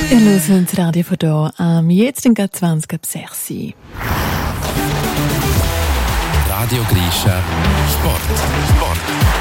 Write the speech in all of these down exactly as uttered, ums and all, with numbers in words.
Ihr hört das Radio von hier am jetzt in zwanzig ab sechs. Radio Grischa Sport. Sport.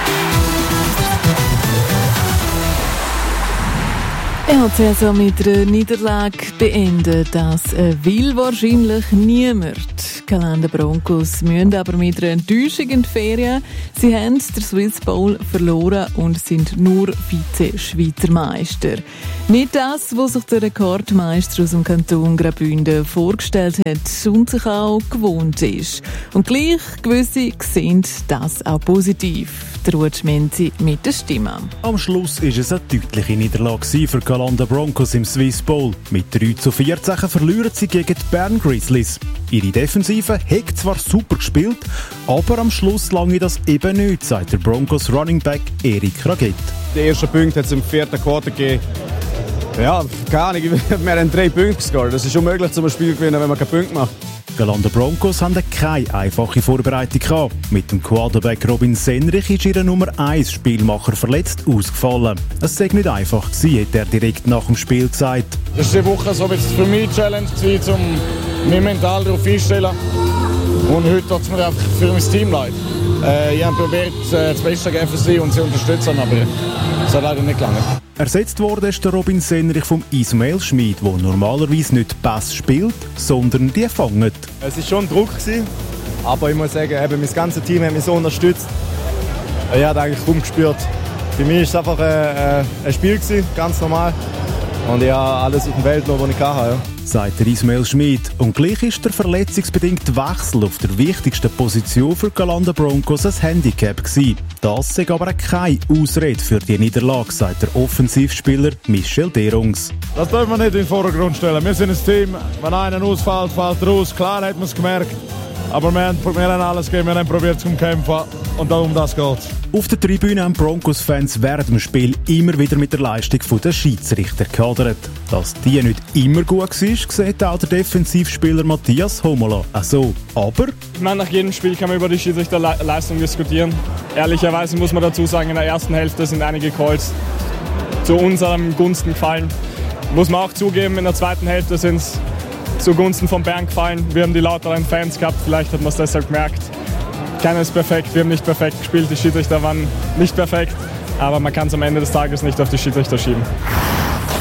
Er hat es also mit einer Niederlage beendet. Das will wahrscheinlich niemand. Die Galanda Broncos müssen aber mit einer Enttäuschung in die Ferien. Sie haben den Swiss Bowl verloren und sind nur Vize-Schweizer Meister. Nicht das, was sich der Rekordmeister aus dem Kanton Graubünden vorgestellt hat und sich auch gewohnt ist. Und gleich gewisse sehen das auch positiv. Der Ruud Menzi mit der Stimme. Am Schluss war es eine deutliche Niederlage für die Galanda Broncos im Swiss Bowl. Mit drei zu vierzehn verlieren sie gegen die Bern Grizzlies. Ihre Defensive hat zwar super gespielt, aber am Schluss lange das eben nicht, sagt der Broncos Running Back Erik Raget. Der erste Punkt hat es im vierten Quartal gegeben. Ja, keine Ahnung, wir haben drei Punkte gescored. Das ist unmöglich, zum Spiel zu gewinnen, wenn man keine Punkte macht. Die Galanda Broncos haben keine einfache Vorbereitung gehabt. Mit dem Quarterback Robin Senrich ist ihr Nummer eins Spielmacher verletzt ausgefallen. Es sei nicht einfach gewesen, hat er direkt nach dem Spiel gesagt. Das war diese Woche so ein für mich eine Challenge, um mich mental darauf einzustellen. Und heute tut es mir einfach für mein Team leid. Äh, ich habe probiert, das Beste zu geben für sie und sie unterstützen, aber es hat leider nicht gelangt. Ersetzt wurde ist der Robin Senrich vom Ismael Schmid, der normalerweise nicht Pass spielt, sondern die fangt. Es war schon ein Druck, aber ich muss sagen, eben, mein ganzes Team hat mich so unterstützt. Ich habe eigentlich kaum gespürt. Für mich war es einfach ein, ein Spiel, ganz normal. Und ich habe alles auf dem Feld, was ich hatte. Ja. Sagt der Ismael Schmid. Und gleich ist der verletzungsbedingte Wechsel auf der wichtigsten Position für die Galanda Broncos ein Handicap gewesen. Das ist aber keine Ausrede für die Niederlage, sagt der Offensivspieler Michel Derungs. Das dürfen wir nicht in den Vordergrund stellen. Wir sind ein Team. Wenn einer ausfällt, fällt er aus. Klar hat man es gemerkt. Aber wir haben, wir haben alles gegeben, wir haben probiert zu kämpfen. Und um das geht es. Auf der Tribüne haben Broncos-Fans während dem Spiel immer wieder mit der Leistung der Schiedsrichter gehadert. Dass die nicht immer gut war, sieht auch der Defensivspieler Matthias Homola. Also, aber... Ich meine, nach jedem Spiel kann man über die Schiedsrichterleistung diskutieren. Ehrlicherweise muss man dazu sagen, in der ersten Hälfte sind einige Calls zu unserem Gunsten gefallen. Muss man auch zugeben, in der zweiten Hälfte sind es zugunsten von Bern gefallen. Wir haben die lauteren Fans gehabt, vielleicht hat man es deshalb gemerkt. Keiner ist perfekt, wir haben nicht perfekt gespielt, die Schiedsrichter waren nicht perfekt, aber man kann es am Ende des Tages nicht auf die Schiedsrichter schieben.